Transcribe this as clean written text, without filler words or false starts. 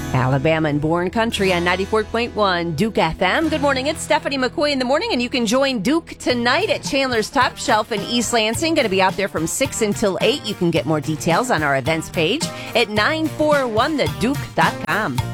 Alabama and Born Country on 94.1 Duke FM. Good morning. It's Stephanie McCoy in the morning, and you can join Duke tonight at Chandler's Top Shelf in East Lansing. Going to be out there from 6 until 8. You can get more details on our events page at 941theduke.com.